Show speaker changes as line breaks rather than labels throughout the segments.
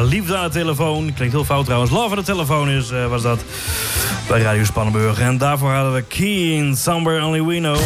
Liefde aan de telefoon. Klinkt heel fout trouwens. Love aan de telefoon was dat bij Radio Spannenburg. En daarvoor hadden we Keen, Somewhere Only We Know.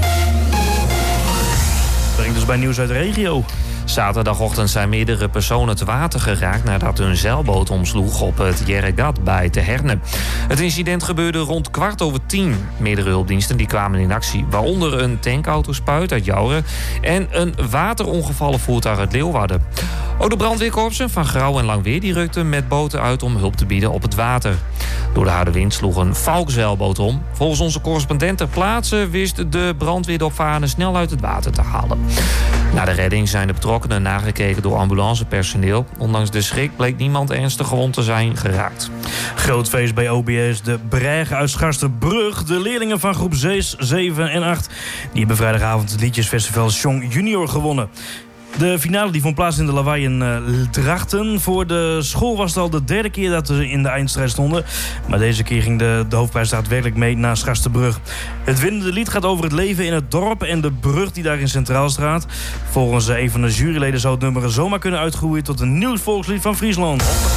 Brengt dus bij nieuws uit de regio.
Zaterdagochtend zijn meerdere personen te water geraakt nadat hun zeilboot omsloeg op het Jerregat bij Teherne. Het incident gebeurde rond 10:15. Meerdere hulpdiensten die kwamen in actie, waaronder een tankauto-spuit uit Jouren en een waterongevallen voertuig uit Leeuwarden. Ook de brandweerkorpsen van Grauw en Langweer die rukten met boten uit om hulp te bieden op het water. Door de harde wind sloeg een valkzeilboot om. Volgens onze correspondent ter plaatse wist de brandweer de opvarenden snel uit het water te halen. Na de redding zijn de betrokkenen nagekeken door ambulancepersoneel. Ondanks de schrik bleek niemand ernstig gewond te zijn geraakt.
Groot feest bij OBS de Brège uit Schaarsterbrug. De leerlingen van groep 6, 7 en 8... die hebben vrijdagavond het liedjesfestival Song Junior gewonnen. De finale die vond plaats in de Lawaai in Drachten. Voor de school was het al de derde keer dat ze in de eindstrijd stonden. Maar deze keer ging de hoofdprijs daadwerkelijk mee naar Schaarsterbrug. Het winnende lied gaat over het leven in het dorp en de brug die daarin centraal staat. Volgens een van de juryleden zou het nummer zomaar kunnen uitgroeien tot een nieuw volkslied van Friesland.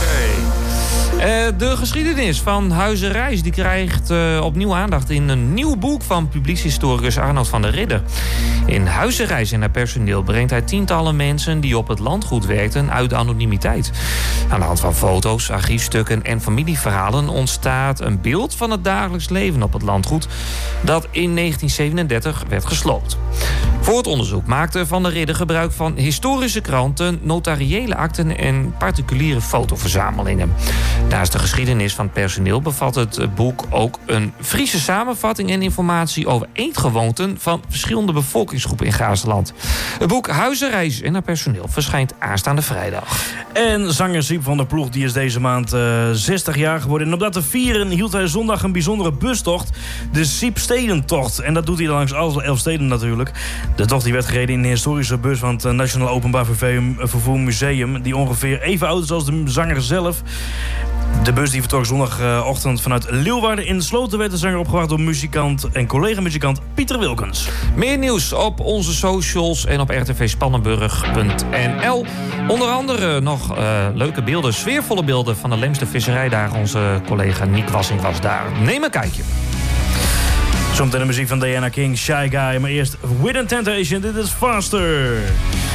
De geschiedenis van Huize Rijs die krijgt opnieuw aandacht in een nieuw boek van publiekshistoricus Arnold van der Ridder. In Huize Rijs en haar personeel brengt hij tientallen mensen die op het landgoed werkten uit de anonimiteit. Aan de hand van foto's, archiefstukken en familieverhalen ontstaat een beeld van het dagelijks leven op het landgoed dat in 1937 werd gesloopt. Voor het onderzoek maakte Van der Ridder gebruik van historische kranten, notariële akten en particuliere fotoverzamelingen. Naast de geschiedenis van het personeel bevat het boek ook een Friese samenvatting en informatie over eetgewoonten van verschillende bevolkingsgroepen in Gaasterland. Het boek Huize Rijs en haar personeel verschijnt aanstaande vrijdag.
En zanger Siep van der Ploeg die is deze maand 60 jaar geworden. En om dat te vieren hield hij zondag een bijzondere bustocht, de Siep Stedentocht. En dat doet hij dan langs alle 11 steden natuurlijk. De tocht die werd gereden in de historische bus van het Nationaal Openbaar Vervoer Museum, die ongeveer even oud is als de zanger zelf. De bus die vertrok zondagochtend vanuit Leeuwarden. In Sloten werd de zanger opgewacht door muzikant en collega-muzikant Pieter Wilkens.
Meer nieuws op onze socials en op rtvspannenburg.nl. Onder andere nog leuke beelden, sfeervolle beelden van de Lemster Visserijdagen. Onze collega Niek Wassing was daar. Neem een kijkje.
Zometeen de muziek van Diana King, Shy Guy. Maar eerst With Temptation, dit is Faster.